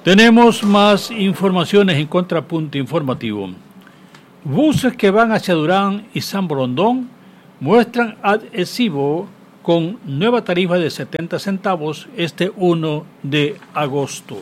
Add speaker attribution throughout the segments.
Speaker 1: Tenemos más informaciones en Contrapunto Informativo. Buses que van hacia Durán y San Borondón muestran adhesivo con nueva tarifa de 70 centavos este 1 de agosto.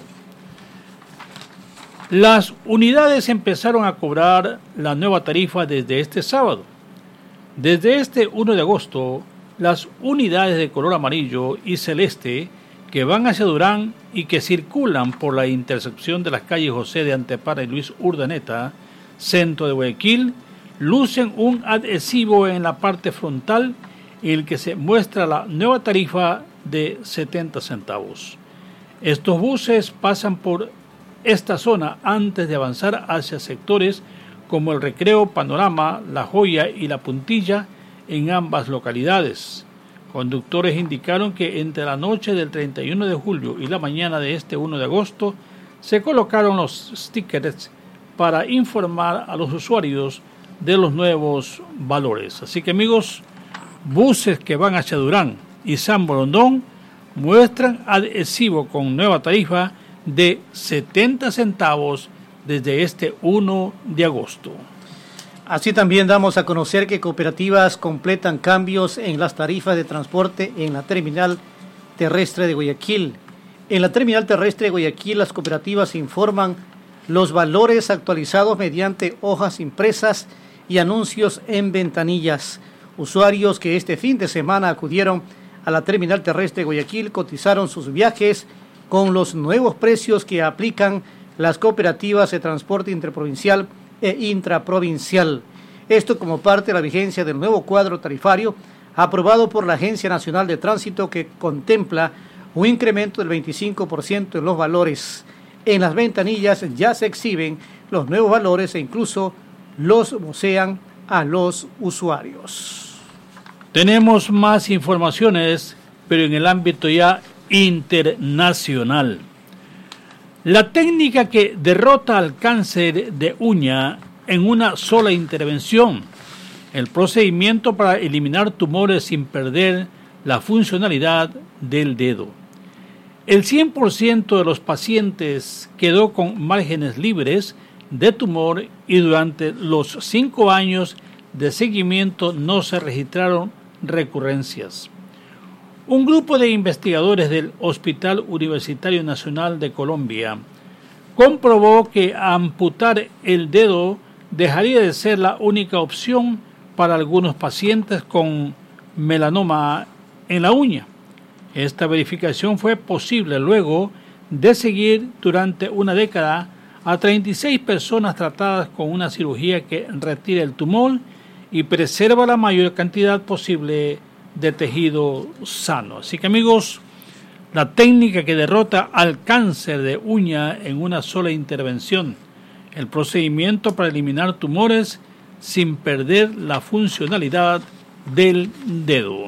Speaker 1: Las unidades empezaron a cobrar la nueva tarifa desde este sábado. Desde este 1 de agosto, las unidades de color amarillo y celeste que van hacia Durán y que circulan por la intersección de las calles José de Antepara y Luis Urdaneta, centro de Guayaquil, lucen un adhesivo en la parte frontal en el que se muestra la nueva tarifa de 70 centavos. Estos buses pasan por esta zona antes de avanzar hacia sectores como el Recreo, Panorama, La Joya y La Puntilla en ambas localidades. Conductores indicaron que entre la noche del 31 de julio y la mañana de este 1 de agosto se colocaron los stickers para informar a los usuarios de los nuevos valores. Así que amigos, buses que van hacia Durán y San Borondón muestran adhesivo con nueva tarifa de 70 centavos desde este 1 de agosto.
Speaker 2: Así también damos a conocer que cooperativas completan cambios en las tarifas de transporte en la terminal terrestre de Guayaquil. En la terminal terrestre de Guayaquil, las cooperativas informan los valores actualizados mediante hojas impresas y anuncios en ventanillas. Usuarios que este fin de semana acudieron a la terminal terrestre de Guayaquil cotizaron sus viajes con los nuevos precios que aplican las cooperativas de transporte interprovincial e intraprovincial. Esto como parte de la vigencia del nuevo cuadro tarifario aprobado por la Agencia Nacional de Tránsito, que contempla un incremento del 25% en los valores. En las ventanillas ya se exhiben los nuevos valores e incluso los vocean a los usuarios.
Speaker 1: Tenemos más informaciones, pero en el ámbito ya internacional. La técnica que derrota al cáncer de uña en una sola intervención. El procedimiento para eliminar tumores sin perder la funcionalidad del dedo. El 100% de los pacientes quedó con márgenes libres de tumor y durante los 5 años de seguimiento no se registraron recurrencias. Un grupo de investigadores del Hospital Universitario Nacional de Colombia comprobó que amputar el dedo dejaría de ser la única opción para algunos pacientes con melanoma en la uña. Esta verificación fue posible luego de seguir durante una década a 36 personas tratadas con una cirugía que retira el tumor y preserva la mayor cantidad posible de tejido sano. Así que amigos, la técnica que derrota al cáncer de uña en una sola intervención, el procedimiento para eliminar tumores sin perder la funcionalidad del dedo.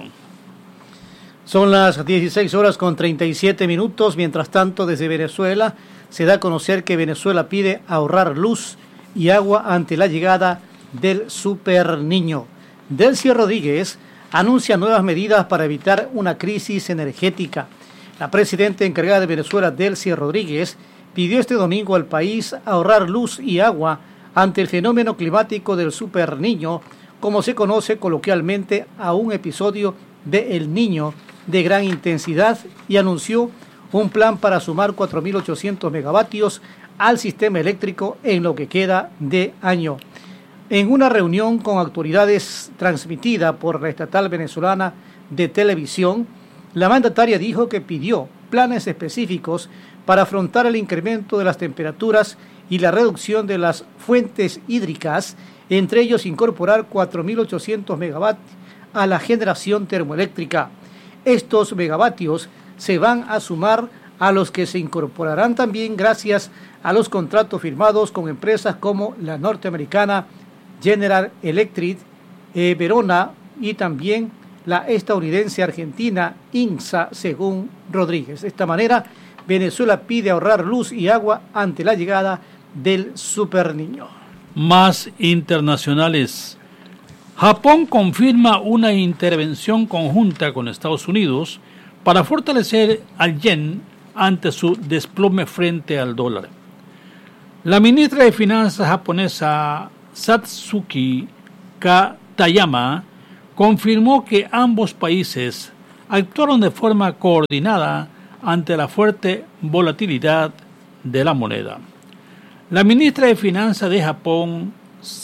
Speaker 2: Son las 16 horas con 37 minutos. Mientras tanto, desde Venezuela se da a conocer que Venezuela pide ahorrar luz y agua ante la llegada del Super Niño. Delcy Rodríguez anuncia nuevas medidas para evitar una crisis energética. La presidenta encargada de Venezuela, Delcy Rodríguez, pidió este domingo al país ahorrar luz y agua ante el fenómeno climático del Super Niño, como se conoce coloquialmente a un episodio de El Niño de gran intensidad, y anunció un plan para sumar 4.800 megavatios al sistema eléctrico en lo que queda de año. En una reunión con autoridades transmitida por la estatal venezolana de televisión, la mandataria dijo que pidió planes específicos para afrontar el incremento de las temperaturas y la reducción de las fuentes hídricas, entre ellos incorporar 4.800 megavatios a la generación termoeléctrica. Estos megavatios se van a sumar a los que se incorporarán también gracias a los contratos firmados con empresas como la norteamericana General Electric, Verona, y también la estadounidense argentina INSA, según Rodríguez. De esta manera, Venezuela pide ahorrar luz y agua ante la llegada del Super Niño.
Speaker 1: Más internacionales. Japón confirma una intervención conjunta con Estados Unidos para fortalecer al yen ante su desplome frente al dólar. La ministra de Finanzas japonesa Satsuki Katayama confirmó que ambos países actuaron de forma coordinada ante la fuerte volatilidad de la moneda. La ministra de Finanzas de Japón,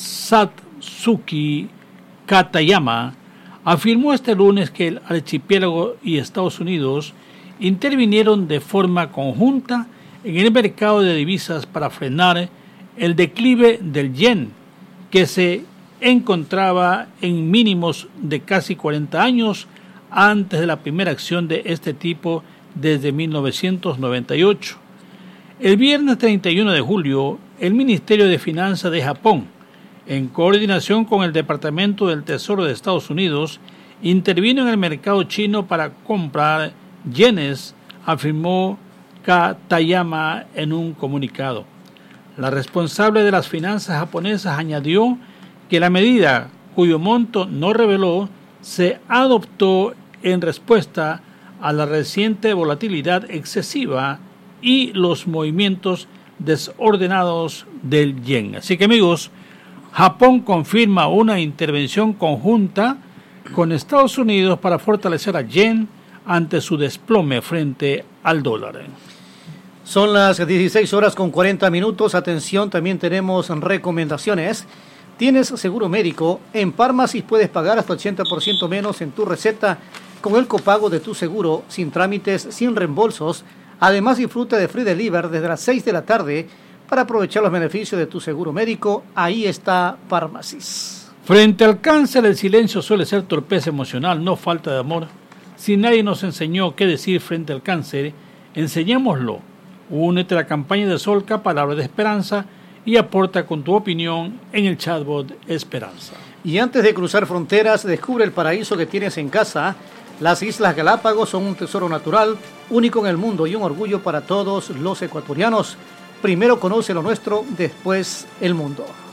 Speaker 1: Satsuki Katayama, afirmó este lunes que el archipiélago y Estados Unidos intervinieron de forma conjunta en el mercado de divisas para frenar el declive del yen, que se encontraba en mínimos de casi 40 años antes de la primera acción de este tipo desde 1998. El viernes 31 de julio, el Ministerio de Finanzas de Japón, en coordinación con el Departamento del Tesoro de Estados Unidos, intervino en el mercado chino para comprar yenes, afirmó Katayama en un comunicado. La responsable de las finanzas japonesas añadió que la medida, cuyo monto no reveló, se adoptó en respuesta a la reciente volatilidad excesiva y los movimientos desordenados del yen. Así que, amigos, Japón confirma una intervención conjunta con Estados Unidos para fortalecer al yen ante su desplome frente al dólar.
Speaker 2: Son las 16 horas con 40 minutos. Atención, también tenemos recomendaciones. ¿Tienes seguro médico? En Pharmacy puedes pagar hasta 80% menos en tu receta con el copago de tu seguro, sin trámites, sin reembolsos. Además, disfruta de free delivery desde las 6 de la tarde para aprovechar los beneficios de tu seguro médico. Ahí está Pharmacy.
Speaker 1: Frente al cáncer, el silencio suele ser torpeza emocional, no falta de amor. Si nadie nos enseñó qué decir frente al cáncer, enseñémoslo. Únete a la campaña de Solca, Palabra de Esperanza, y aporta con tu opinión en el chatbot Esperanza.
Speaker 2: Y antes de cruzar fronteras, descubre el paraíso que tienes en casa. Las Islas Galápagos son un tesoro natural, único en el mundo y un orgullo para todos los ecuatorianos. Primero conoce lo nuestro, después el mundo.